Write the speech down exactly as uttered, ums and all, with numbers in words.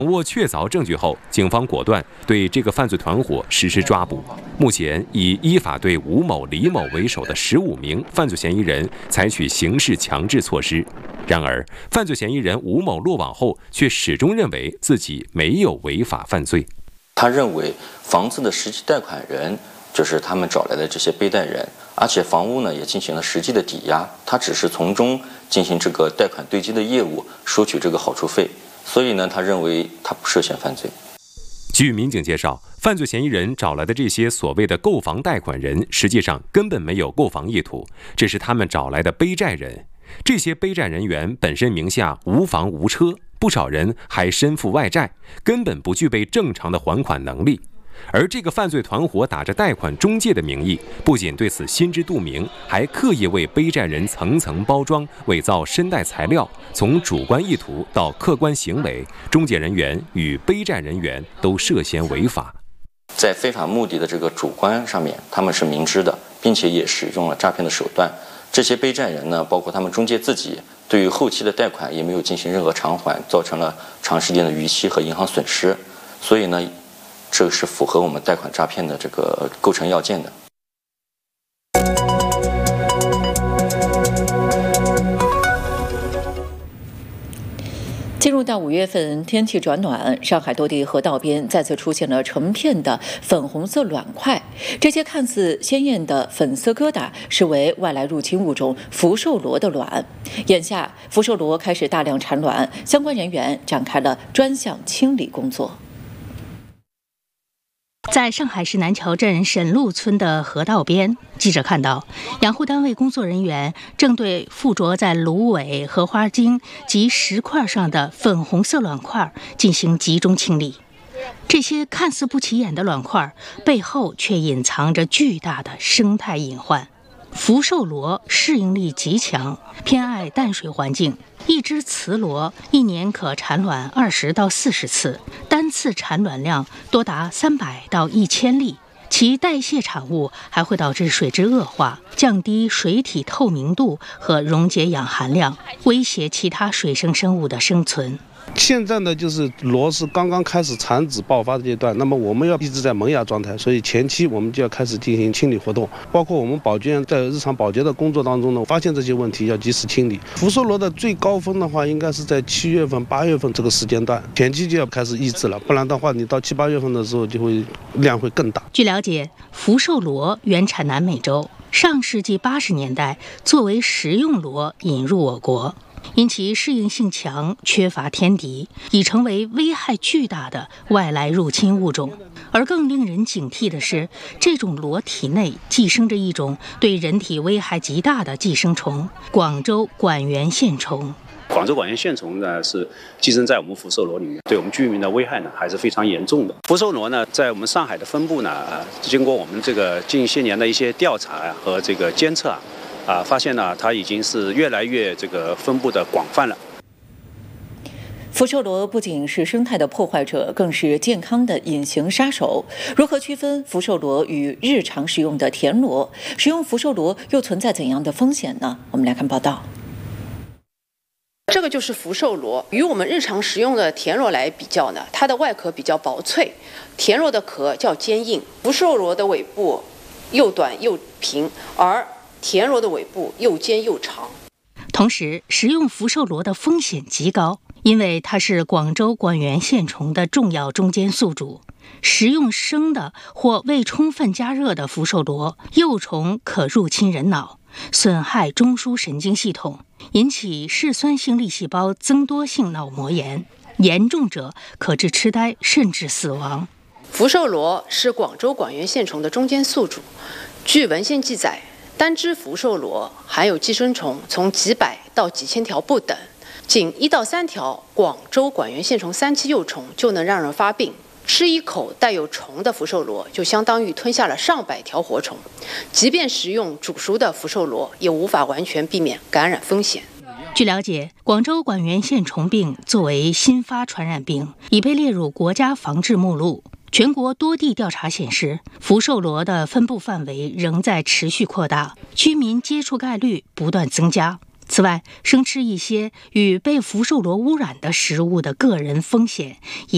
握确凿证据后，警方果断对这个犯罪团伙实施抓捕。目前已依法对吴某、李某为首的十五名犯罪嫌疑人采取刑事强制措施。然而，犯罪嫌疑人吴某落网后，却始终认为自己没有违法犯罪。 他认为房子的实际贷款人就是他们找来的这些背贷人，而且房屋呢也进行了实际的抵押，他只是从中进行这个贷款对接的业务，收取这个好处费。所以呢，他认为他不涉嫌犯罪。 据民警介绍，犯罪嫌疑人找来的这些所谓的购房贷款人，实际上根本没有购房意图，这是他们找来的背债人。这些背债人员本身名下无房无车，不少人还身负外债，根本不具备正常的还款能力。而这个犯罪团伙打着贷款中介的名义，不仅对此心知肚明，还刻意为背债人层层包装，伪造申贷材料。从主观意图到客观行为，中介人员与背债人员都涉嫌违法。 在非法目的的这个主观上面，他们是明知的，并且也使用了诈骗的手段。这些背债人呢，包括他们中介自己，对于后期的贷款也没有进行任何偿还，造成了长时间的逾期和银行损失。所以呢，这是符合我们贷款诈骗的这个构成要件的。 进入到五月份，天气转暖，上海多地河道边再次出现了成片的粉红色卵块。这些看似鲜艳的粉色疙瘩，是为外来入侵物种福寿螺的卵。眼下，福寿螺开始大量产卵，相关人员展开了专项清理工作。 在上海市南桥镇沈路村的河道边，记者看到养护单位工作人员正对附着在芦苇、荷花茎及石块上的粉红色卵块进行集中清理。这些看似不起眼的卵块背后却隐藏着巨大的生态隐患。福寿螺适应力极强，偏爱淡水环境。一只雌螺一年可产卵二十到四十次，单次产卵量多达三百到一千粒。其代谢产物还会导致水质恶化，降低水体透明度和溶解氧含量，威胁其他水生生物的生存。 现在呢，就是螺是刚刚开始产子爆发的阶段，那么我们要一直在萌芽状态，所以前期我们就要开始进行清理活动，包括我们保洁在日常保洁的工作当中呢，发现这些问题要及时清理。福寿螺的最高峰的话，应该是在七月份、八月份这个时间段，前期就要开始抑制了，不然的话，你到七八月份的时候就会量会更大。 据了解，福寿螺原产南美洲，上世纪八十年代作为食用螺引入我国。因其适应性强，缺乏天敌，已成为危害巨大的外来入侵物种。而更令人警惕的是，这种螺体内寄生着一种对人体危害极大的寄生虫——广州管源线虫。 广州管源线虫呢是寄生在我们福寿螺里面，对我们居民的危害呢还是非常严重的。福寿螺呢在我们上海的分布呢，呃、经过我们这个近些年的一些调查和这个监测啊。啊，发现呢，它已经是越来越这个分布的广泛了。 福寿螺不仅是生态的破坏者，更是健康的隐形杀手。如何区分福寿螺与日常食用的田螺？食用福寿螺又存在怎样的风险呢？我们来看报道。 这个就是福寿螺，与我们日常食用的田螺来比较呢，它的外壳比较薄脆，田螺的壳较坚硬。福寿螺的尾部又短又平，而田螺的尾部又尖又长。 同时，食用福寿螺的风险极高，因为它是广州管源线虫的重要中间宿主。食用生的或未充分加热的福寿螺，幼虫可入侵人脑，损害中枢神经系统，引起嗜酸性粒细胞增多性脑膜炎，严重者可致痴呆甚至死亡。 福寿螺是广州管源线虫的中间宿主。据文献记载，单只福寿螺含有寄生虫从几百到几千条不等，仅一到三条广州管源线虫三期幼虫就能让人发病。吃一口带有虫的福寿螺，就相当于吞下了上百条活虫。即便食用煮熟的福寿螺，也无法完全避免感染风险。 据了解，广州管源线虫病作为新发传染病，已被列入国家防治目录。全国多地调查显示，福寿螺的分布范围仍在持续扩大，居民接触概率不断增加。此外，生吃一些与被福寿螺污染的食物的个人风险也